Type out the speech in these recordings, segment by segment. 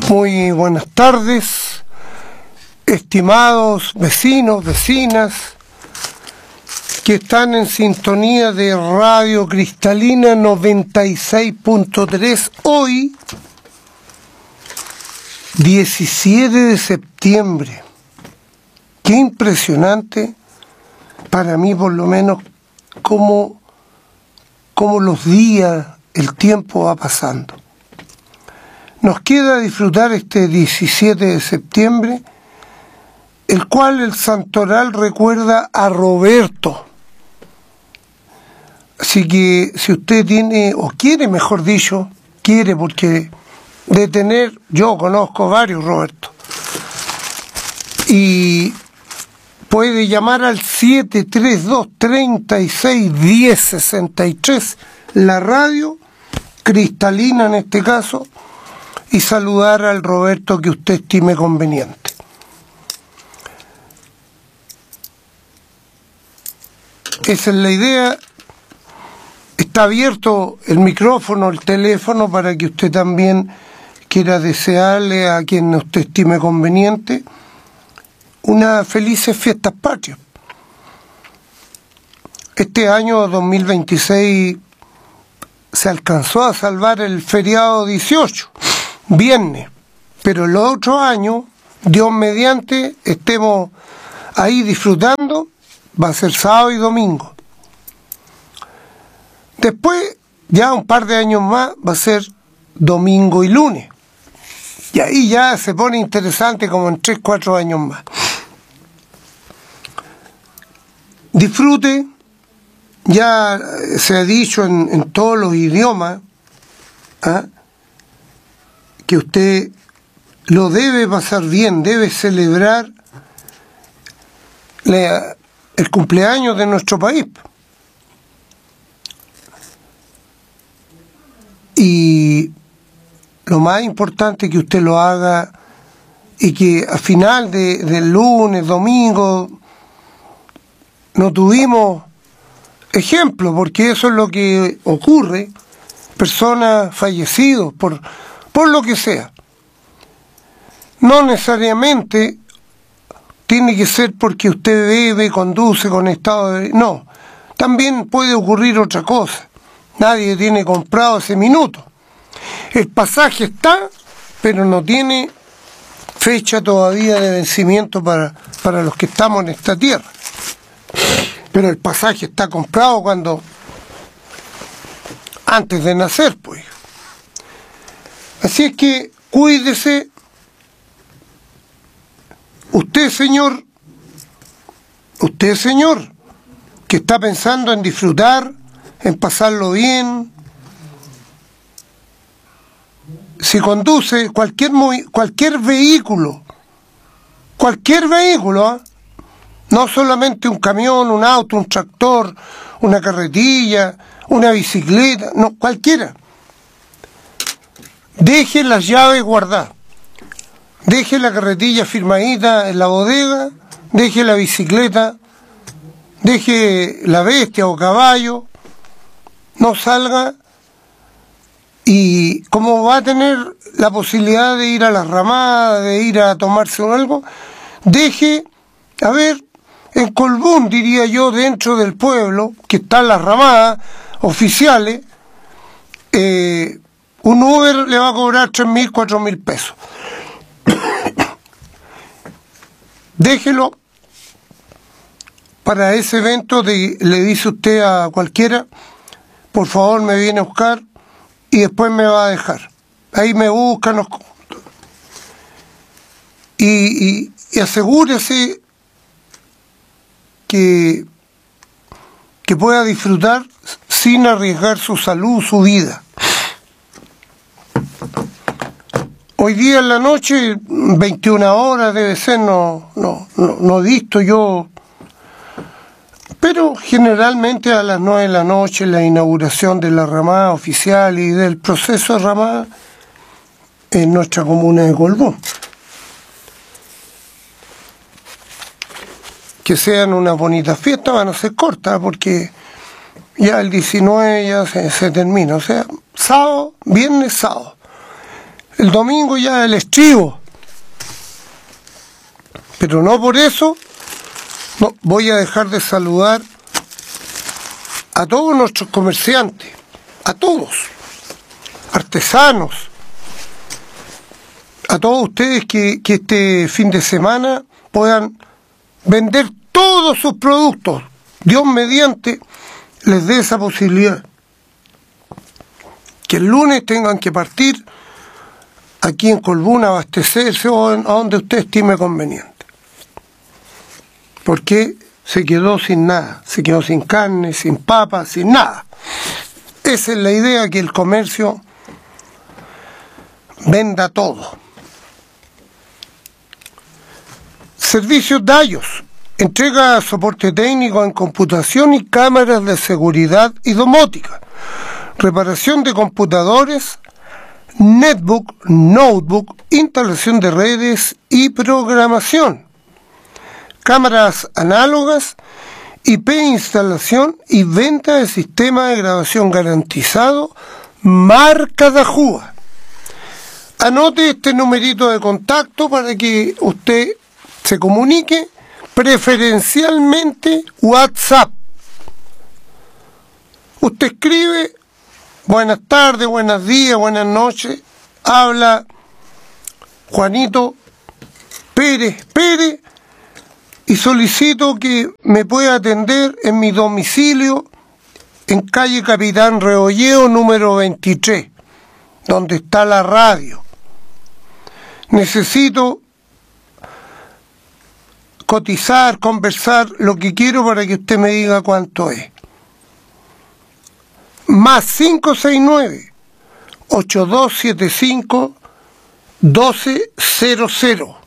Muy buenas tardes, estimados vecinos, vecinas, que están en sintonía de Radio Cristalina 96.3, hoy, 17 de septiembre. Qué impresionante, para mí por lo menos, cómo los días, el tiempo va pasando. Nos queda disfrutar este 17 de septiembre, el cual el santoral recuerda a Roberto. Así que si usted tiene, o quiere, mejor dicho, quiere, porque de tener, yo conozco varios Roberto, y puede llamar al 732-3610-63, la radio Cristalina en este caso, y saludar al Roberto que usted estime conveniente. Esa es la idea. Está abierto el micrófono, el teléfono, para que usted también quiera desearle a quien usted estime conveniente unas felices fiestas patrias. Este año 2026 se alcanzó a salvar el feriado 18, viernes, pero el otro año, Dios mediante, estemos ahí disfrutando, va a ser sábado y domingo. Después, ya un par de años más, va a ser domingo y lunes. Y ahí ya se pone interesante, como en 3, 4 años más. Disfrute, ya se ha dicho en todos los idiomas, que usted lo debe pasar bien, debe celebrar el cumpleaños de nuestro país. Y lo más importante es que usted lo haga y que al final del lunes, domingo, no tuvimos ejemplo, porque eso es lo que ocurre, personas fallecidas por lo que sea. No necesariamente tiene que ser porque usted bebe, conduce con estado de... No, también puede ocurrir otra cosa. Nadie tiene comprado ese minuto. El pasaje está, pero no tiene fecha todavía de vencimiento para los que estamos en esta tierra. Pero el pasaje está comprado antes de nacer, pues. Así es que cuídese. Usted, señor, que está pensando en disfrutar, en pasarlo bien, si conduce cualquier vehículo, no solamente un camión, un auto, un tractor, una carretilla, una bicicleta, no, cualquiera. Deje las llaves guardadas, deje la carretilla firmadita en la bodega, deje la bicicleta, deje la bestia o caballo, no salga, y como va a tener la posibilidad de ir a las ramadas, de ir a tomarse algo, deje, en Colbún, diría yo, dentro del pueblo, que están las ramadas oficiales, un Uber le va a cobrar 3.000, 4.000 pesos. Déjelo para ese evento, le dice usted a cualquiera, por favor me viene a buscar y después me va a dejar. Ahí me buscan, y asegúrese que pueda disfrutar sin arriesgar su salud, su vida. Hoy día en la noche, 21 horas debe ser, no he visto yo, pero generalmente a las 9 de la noche la inauguración de la ramada oficial y del proceso de ramada en nuestra comuna de Colbún. Que sean una bonita fiesta, van a ser cortas porque ya el 19 ya se termina, o sea, sábado, viernes, sábado. el domingo ya el estribo. Pero no por eso no voy a dejar de saludar a todos nuestros comerciantes, a todos, artesanos, a todos ustedes que este fin de semana puedan vender todos sus productos. Dios mediante les dé esa posibilidad. Que el lunes tengan que partir aquí en Colbún a abastecerse o a donde usted estime conveniente. Porque se quedó sin nada, se quedó sin carne, sin papas, sin nada. Esa es la idea, que el comercio venda todo. Servicios Dayos. Entrega soporte técnico en computación y cámaras de seguridad y domótica. Reparación de computadores, netbook, notebook, instalación de redes y programación. Cámaras análogas, IP instalación y venta de sistema de grabación garantizado, marca Dajúa. Anote este numerito de contacto para que usted se comunique, preferencialmente WhatsApp. Usted escribe: buenas tardes, buenos días, buenas noches, habla Juanito Pérez, y solicito que me pueda atender en mi domicilio en calle Capitán Reolleo número 23, donde está la radio. Necesito cotizar, conversar, lo que quiero para que usted me diga cuánto es. Más 569-8275-1200.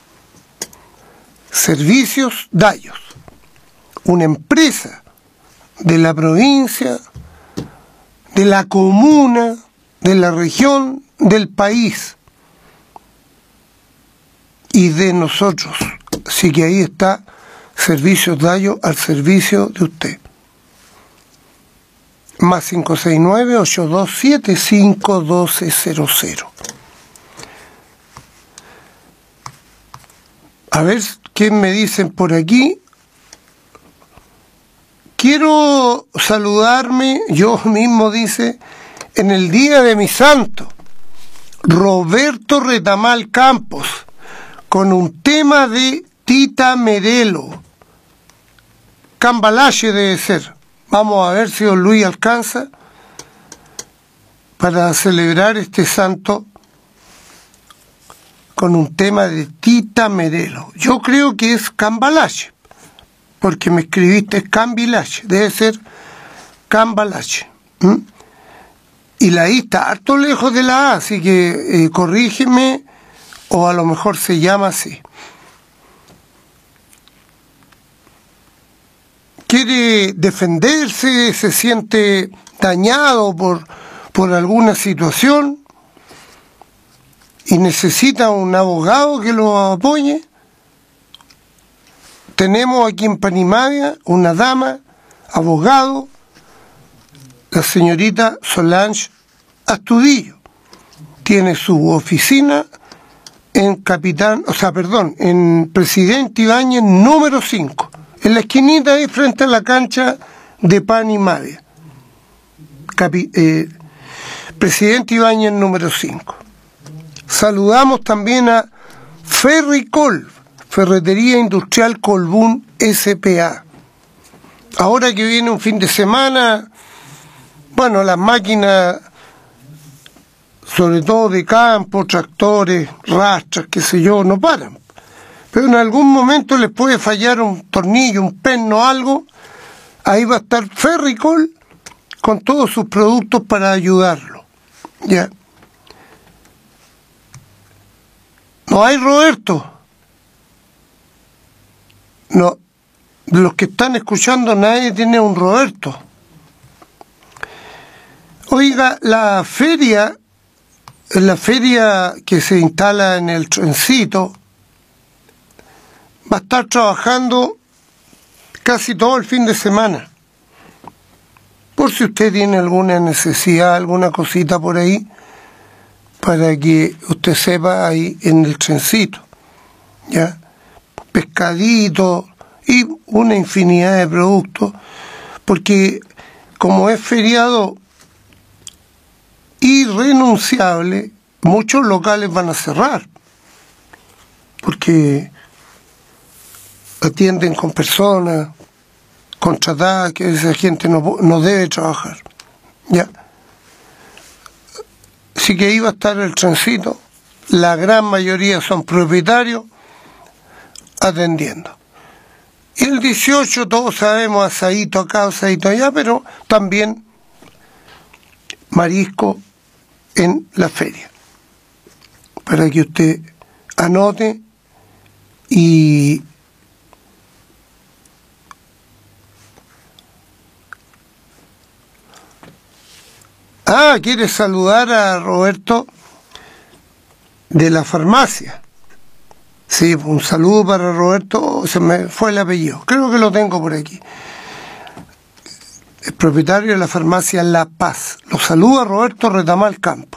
Servicios Dayos, una empresa de la provincia, de la comuna, de la región, del país y de nosotros. Así que ahí está Servicios Dayos al servicio de usted. Más 569-8275-1200. A ver qué me dicen por aquí. Quiero saludarme yo mismo, dice, en el día de mi santo, Roberto Retamal Campos, con un tema de Tita Merelo. Cambalache debe ser. Vamos a ver si don Luis alcanza para celebrar este santo con un tema de Tita Merelo. Yo creo que es Cambalache, porque me escribiste Cambilache, debe ser Cambalache. Y la I está harto lejos de la A, así que corrígeme, o a lo mejor se llama así. Quiere defenderse, se siente dañado por alguna situación y necesita un abogado que lo apoye. Tenemos aquí en Panimadia una dama, abogado, la señorita Solange Astudillo. Tiene su oficina en en Presidente Ibáñez número 5, en la esquinita ahí frente a la cancha de Panimadia. Presidente Ibáñez número 5. Saludamos también a Ferricol, Ferretería Industrial Colbún S.p.A. Ahora que viene un fin de semana, bueno, las máquinas, sobre todo de campo, tractores, rastras, qué sé yo, no paran. Pero en algún momento les puede fallar un tornillo, un perno, algo. Ahí va a estar Ferricol con todos sus productos para ayudarlo. Ya. No hay Roberto. No, de los que están escuchando nadie tiene un Roberto. Oiga, la feria que se instala en el trencito va a estar trabajando casi todo el fin de semana. Por si usted tiene alguna necesidad, alguna cosita por ahí, para que usted sepa, ahí en el trencito, ¿ya? Pescadito y una infinidad de productos, porque como es feriado irrenunciable, muchos locales van a cerrar, porque atienden con personas contratadas, que esa gente no debe trabajar, ¿ya? Así que ahí va a estar el trencito, la gran mayoría son propietarios atendiendo. Y el 18 todos sabemos, asadito acá, asadito allá, pero también marisco en la feria, para que usted anote. Y quiere saludar a Roberto de la farmacia. Sí, un saludo para Roberto, se me fue el apellido, creo que lo tengo por aquí. El propietario de la farmacia La Paz. Lo saluda Roberto Retamal Campo.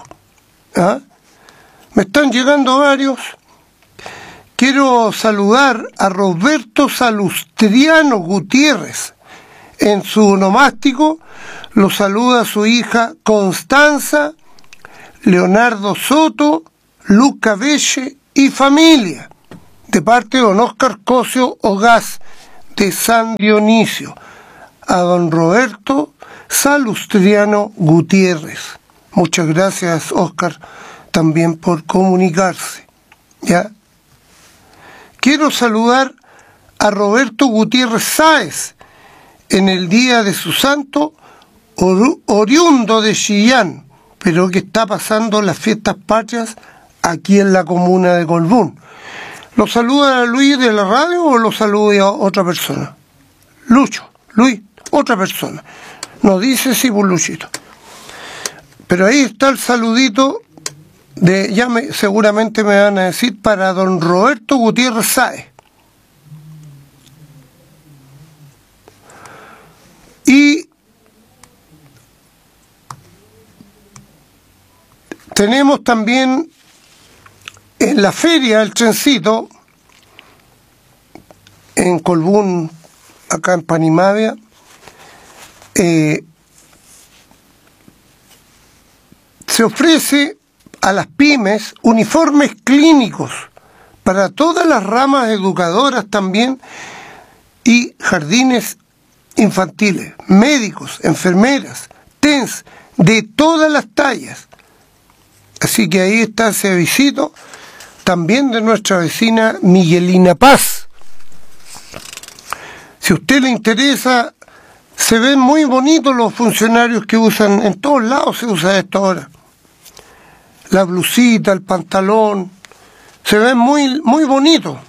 Me están llegando varios. Quiero saludar a Roberto Salustriano Gutiérrez. En su onomástico lo saluda su hija Constanza, Leonardo Soto, Luca Belle y familia, de parte de don Óscar Cosio Ogaz, de San Dionisio, a don Roberto Salustriano Gutiérrez. Muchas gracias, Óscar, también por comunicarse, ¿ya? Quiero saludar a Roberto Gutiérrez Sáez, en el día de su santo, oriundo de Chillán, pero que está pasando las fiestas patrias aquí en la comuna de Colbún. ¿Lo saluda Luis de la radio o lo saluda a otra persona? Luis, otra persona. No dice si por Luchito. Pero ahí está el saludito de, seguramente me van a decir, para don Roberto Gutiérrez Sáez. Y tenemos también en la feria del trencito, en Colbún, acá en Panimavia, se ofrece a las pymes uniformes clínicos para todas las ramas educadoras también, y jardines infantiles, médicos, enfermeras, TENS, de todas las tallas. Así que ahí está ese avisito, también de nuestra vecina Miguelina Paz. Si a usted le interesa, se ven muy bonitos los funcionarios que usan, en todos lados se usa esto ahora. La blusita, el pantalón, se ven muy, muy bonitos.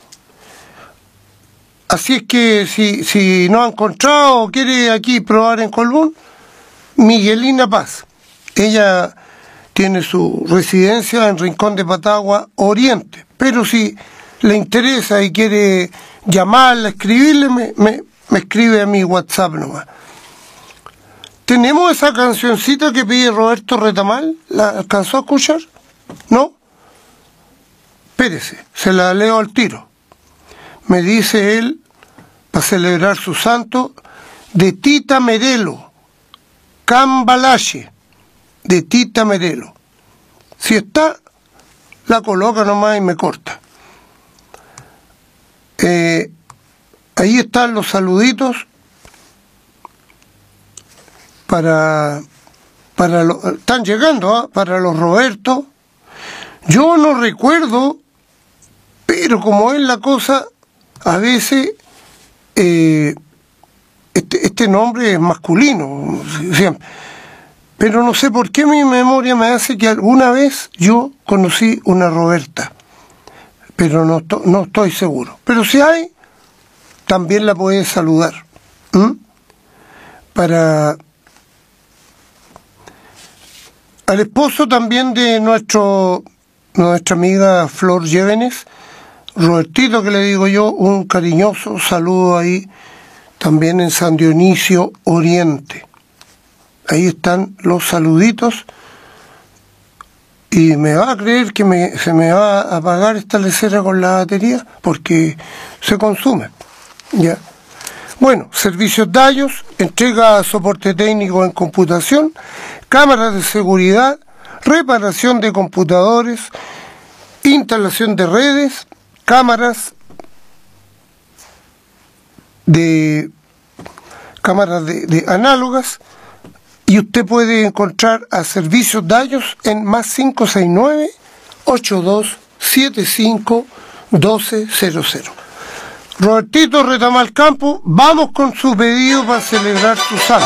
Así es que si no ha encontrado o quiere aquí probar en Colbún, Miguelina Paz. Ella tiene su residencia en Rincón de Patagua Oriente, pero si le interesa y quiere llamarla, escribirle, me escribe a mi WhatsApp nomás. ¿Tenemos esa cancioncita que pide Roberto Retamal? ¿La alcanzó a escuchar? ¿No? Espérese, se la leo al tiro. Me dice él, para celebrar su santo, de Tita Merelo, Cambalache, de Tita Merelo. Si está, la coloca nomás y me corta. Ahí están los saluditos están llegando, para los Roberto. Yo no recuerdo, pero como es la cosa, a veces este nombre es masculino siempre, pero no sé por qué mi memoria me hace que alguna vez yo conocí una Roberta, pero no estoy seguro. Pero si hay, también la puede saludar. Al esposo también de nuestra amiga Flor Llévenes, Robertito, que le digo yo, un cariñoso saludo ahí, también en San Dionisio Oriente. Ahí están los saluditos y me va a creer que se me va a apagar esta lecera con la batería porque se consume. ¿Ya? Bueno, servicios DAIOS, entrega soporte técnico en computación, cámaras de seguridad, reparación de computadores, instalación de redes, cámaras de análogas, y usted puede encontrar a Servicios DAIOS en más 569-8275-1200. Robertito Retamal Campo, vamos con su pedido para celebrar su santo.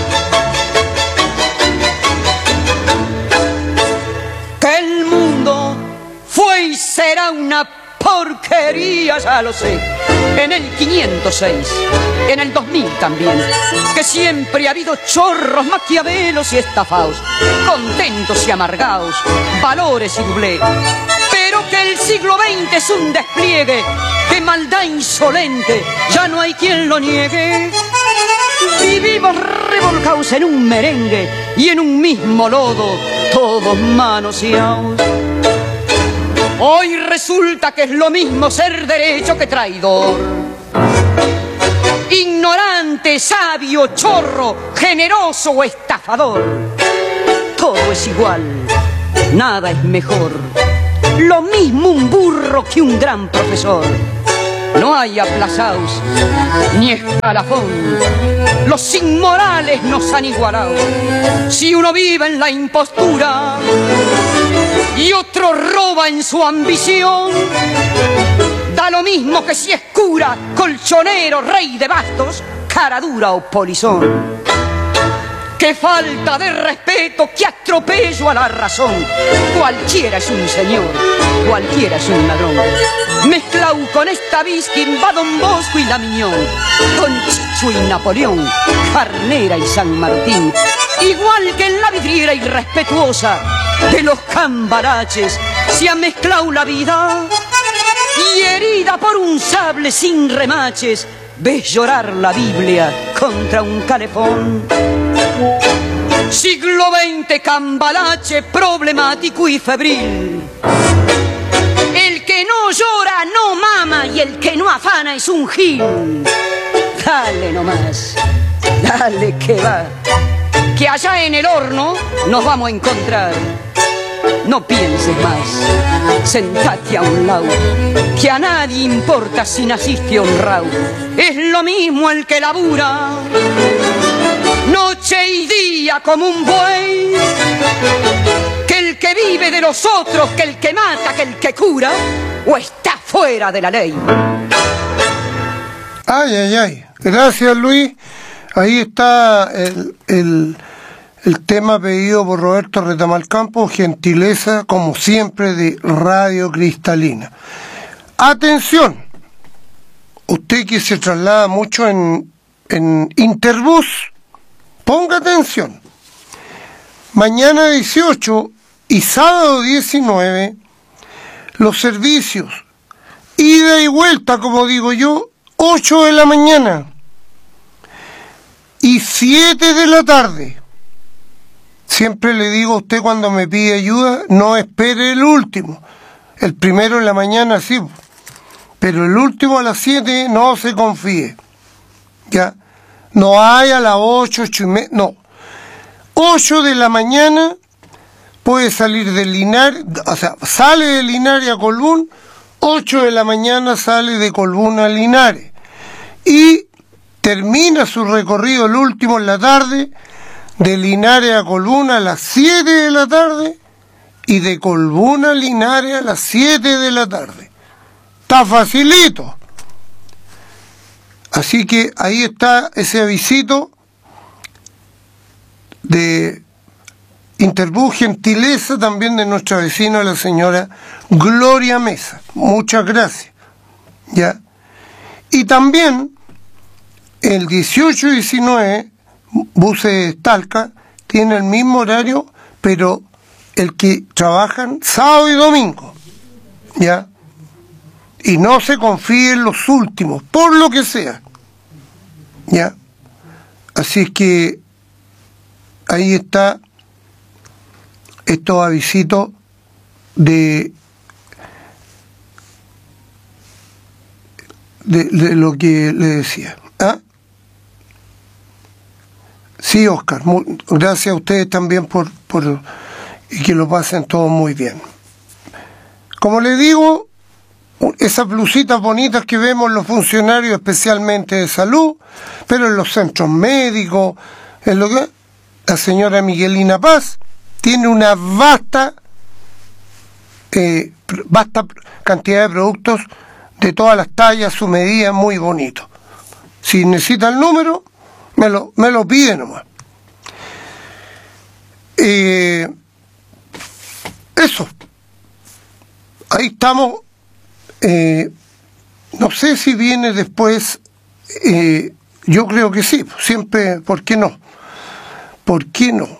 Que el mundo fue y será una porquería, ya lo sé. En el 506, en el 2000 también, que siempre ha habido chorros, maquiavelos y estafados, contentos y amargados, valores y doblé. Pero que el siglo XX es un despliegue de maldad insolente, ya no hay quien lo niegue. Vivimos revolcados en un merengue y en un mismo lodo, todos manoseados. Hoy resulta que es lo mismo ser derecho que traidor, ignorante, sabio, chorro, generoso o estafador. Todo es igual, nada es mejor, lo mismo un burro que un gran profesor. No hay aplazados ni escalafón, los inmorales nos han igualado. Si uno vive en la impostura y otro roba en su ambición, da lo mismo que si es cura, colchonero, rey de bastos, cara dura o polizón. ¡Qué falta de respeto, qué atropello a la razón! Cualquiera es un señor, cualquiera es un ladrón. Mezclao con esta Biskin, va Don Bosco y la Miñón, con Chicho y Napoleón, Carnera y San Martín. Igual que en la vidriera irrespetuosa de los cambaraches se ha mezclado la vida, y herida por un sable sin remaches ves llorar la Biblia contra un calefón. Siglo XX, cambalache problemático y febril. El que no llora no mama y el que no afana es un gil. Dale nomás, dale que va, que allá en el horno nos vamos a encontrar. No pienses más, sentate a un lado, que a nadie importa si naciste honrado. Es lo mismo el que labura noche y día como un buey, que el que vive de los otros, que el que mata, que el que cura, o está fuera de la ley. Ay, ay, ay. Gracias, Luis. Ahí está el tema pedido por Roberto Retamal Campo, gentileza, como siempre, de Radio Cristalina. Atención, usted que se traslada mucho en Interbús, ponga atención. Mañana 18 y sábado 19, los servicios, ida y vuelta, como digo yo, 8 de la mañana y 7 de la tarde. Siempre le digo a usted cuando me pide ayuda, no espere el último. El primero en la mañana sí, pero el último a las 7 no se confíe. ¿Ya? No hay a las 8, 8 y media, no. 8 de la mañana puede salir de Linares, o sea, sale de Linares a Colbún, 8 de la mañana sale de Colbún a Linares. Y termina su recorrido el último en la tarde, de Linares a Colbún a las 7 de la tarde y de Colbún a Linares a las 7 de la tarde. Está facilito. Así que ahí está ese avisito de Interbús, gentileza también de nuestra vecina, la señora Gloria Mesa. Muchas gracias. ¿Ya? Y también el 18 y 19, buses Talca, tiene el mismo horario, pero el que trabajan sábado y domingo. ¿Ya? Y no se confíe en los últimos, por lo que sea. ¿Ya? Así es que ahí está estos avisitos de lo que le decía. ¿Ah? Sí, Oscar, gracias a ustedes también por y que lo pasen todos muy bien. Como les digo, esas blusitas bonitas que vemos los funcionarios, especialmente de salud, pero en los centros médicos, en lo que la señora Miguelina Paz tiene una vasta cantidad de productos de todas las tallas, su medida, muy bonito. Si necesita el número, me lo pide nomás. Eso. Ahí estamos. No sé si viene después. Yo creo que sí. Siempre, ¿por qué no? ¿Por qué no?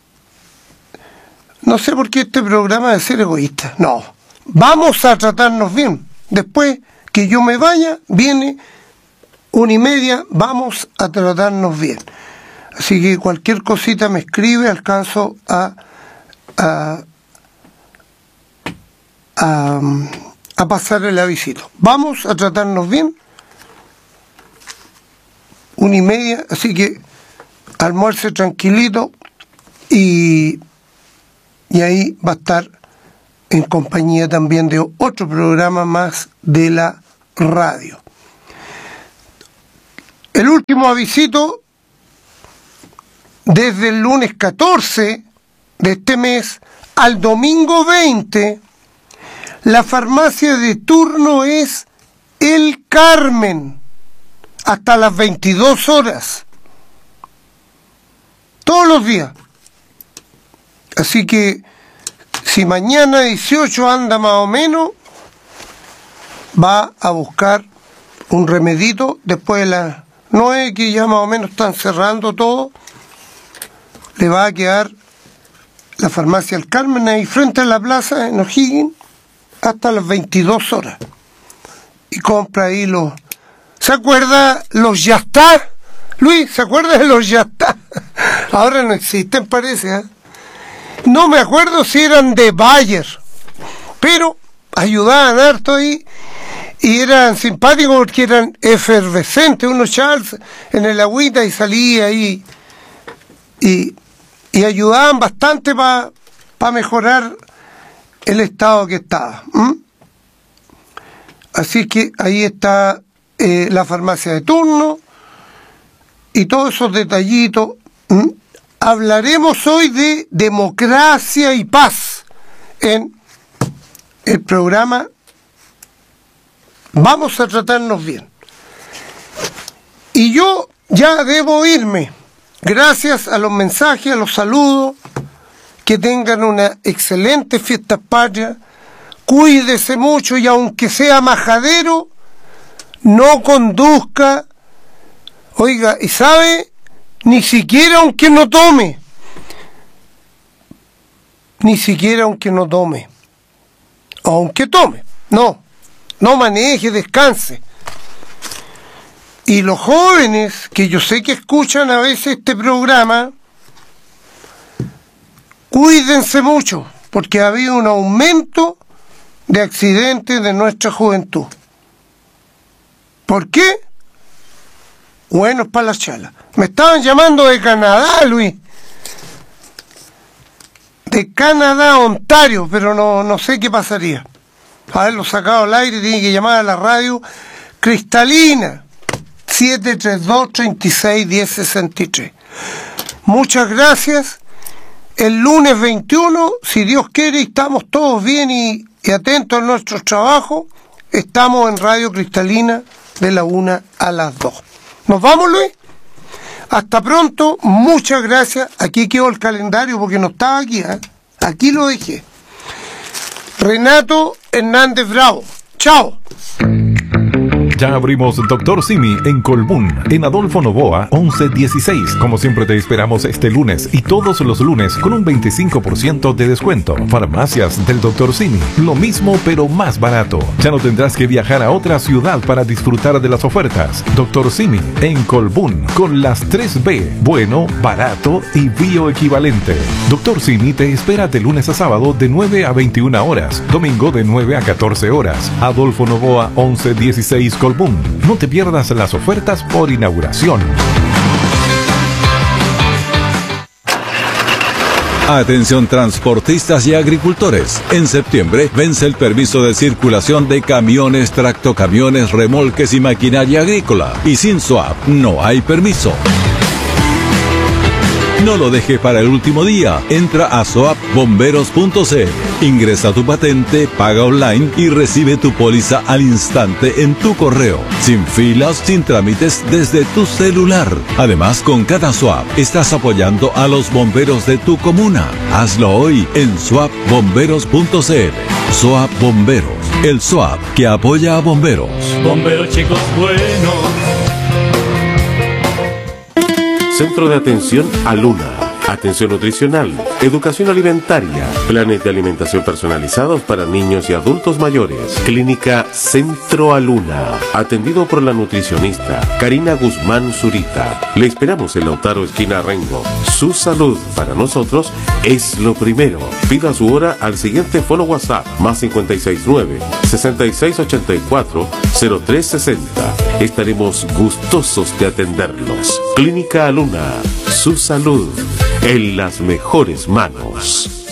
No sé por qué este programa de ser egoísta. No. Vamos a tratarnos bien. Después que yo me vaya, viene 1:30, vamos a tratarnos bien. Así que cualquier cosita me escribe, alcanzo a pasar el avisito. Vamos a tratarnos bien. 1:30, así que almuerce tranquilito y ahí va a estar en compañía también de otro programa más de la radio. El último avisito, desde el lunes 14 de este mes al domingo 20, la farmacia de turno es El Carmen, hasta las 22 horas, todos los días. Así que si mañana 18 anda más o menos, va a buscar un remedito después de las 9, que ya más o menos están cerrando todo. Le va a quedar la farmacia El Carmen ahí frente a la plaza en O'Higgins hasta las 22 horas. Y compra ahí los... ¿Se acuerda los Ya Está? Luis, ¿se acuerda de los Ya Está? Ahora no existen, parece, ¿eh? No me acuerdo si eran de Bayer, pero ayudaban harto ahí y eran simpáticos porque eran efervescentes. Uno Charles en el agüita y salía ahí y ayudaban bastante para mejorar el estado que estaba. Así que ahí está la farmacia de turno y todos esos detallitos. Hablaremos hoy de democracia y paz en el programa. Vamos a tratarnos bien. Y yo ya debo irme. Gracias a los mensajes, a los saludos. Que tengan una excelente fiesta patria. Cuídese mucho y aunque sea majadero, no conduzca. Oiga, ¿y sabe? Ni siquiera aunque no tome. Ni siquiera aunque no tome. Aunque tome. No maneje, descanse. Y los jóvenes, que yo sé que escuchan a veces este programa, cuídense mucho, porque ha habido un aumento de accidentes de nuestra juventud. ¿Por qué? Buenos para la chala. Me estaban llamando de Canadá, Luis. De Canadá, Ontario, pero no sé qué pasaría. Haberlo sacado al aire, tiene que llamar a la radio Cristalina, 732-36-1063. Muchas gracias. El lunes 21, si Dios quiere, estamos todos bien y atentos a nuestro trabajo. Estamos en Radio Cristalina de la 1 a las 2. ¿Nos vamos, Luis? Hasta pronto, muchas gracias. Aquí quedó el calendario porque no estaba aquí, ¿eh? Aquí lo dejé. Renato Hernández Bravo. Chao. Ya abrimos Dr. Simi en Colbún, en Adolfo Noboa 1116. Como siempre te esperamos este lunes y todos los lunes con un 25% de descuento. Farmacias del Dr. Simi, lo mismo pero más barato. Ya no tendrás que viajar a otra ciudad para disfrutar de las ofertas. Dr. Simi en Colbún, con las 3B, bueno, barato y bioequivalente. Dr. Simi te espera de lunes a sábado de 9 a 21 horas, domingo de 9 a 14 horas. Adolfo Noboa 1116 Colbún. No te pierdas las ofertas por inauguración. Atención transportistas y agricultores. En septiembre vence el permiso de circulación de camiones, tractocamiones, remolques y maquinaria agrícola. Y sin SOAP no hay permiso. No lo deje para el último día. Entra a soapbomberos.cl. Ingresa tu patente, paga online y recibe tu póliza al instante en tu correo. Sin filas, sin trámites, desde tu celular. Además, con cada SOAP estás apoyando a los bomberos de tu comuna. Hazlo hoy en soapbomberos.cl. SOAP Bomberos, el SOAP que apoya a bomberos. Bomberos chicos buenos. Centro de Atención Aluna. Atención nutricional, educación alimentaria, planes de alimentación personalizados para niños y adultos mayores. Clínica Centro Aluna, atendido por la nutricionista Karina Guzmán Zurita. Le esperamos en Lautaro, esquina Rengo. Su salud para nosotros es lo primero. Pida su hora al siguiente follow WhatsApp, más 569-6684-0360. Estaremos gustosos de atenderlos. Clínica Aluna, su salud en las mejores manos.